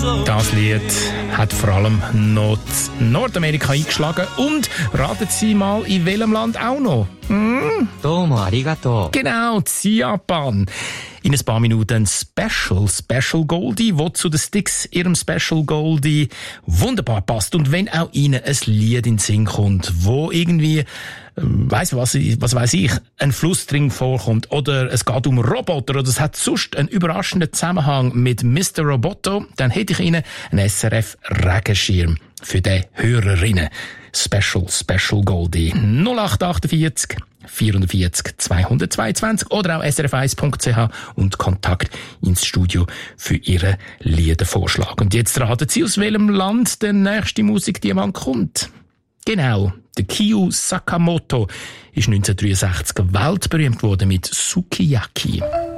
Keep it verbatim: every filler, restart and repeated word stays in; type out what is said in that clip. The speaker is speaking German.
Das Lied hat vor allem noch Nordamerika eingeschlagen. Und raten Sie mal, in welchem Land auch noch? Hm? Domo arigato. Genau, Japan. In ein paar Minuten ein Special, Special Goldie, wo zu den Sticks ihrem Special Goldie wunderbar passt. Und wenn auch Ihnen ein Lied in den Sinn kommt, wo irgendwie, weiss was, was weiss ich, ein Fluss drin vorkommt, oder es geht um Roboter, oder es hat sonst einen überraschenden Zusammenhang mit Mister Roboto, dann hätte ich Ihnen einen S R F Regenschirm für die Hörerinnen. Special, Special Goldie. null acht achtundvierzig vierundvierzig zweihundertzweiundzwanzig oder auch s r f eins punkt c h und Kontakt ins Studio für Ihren Liedervorschlag. Und jetzt raten Sie, aus welchem Land der nächste Musikdiamant kommt. Genau, der Kiyo Sakamoto ist neunzehnhundertdreiundsechzig weltberühmt geworden mit Sukiyaki.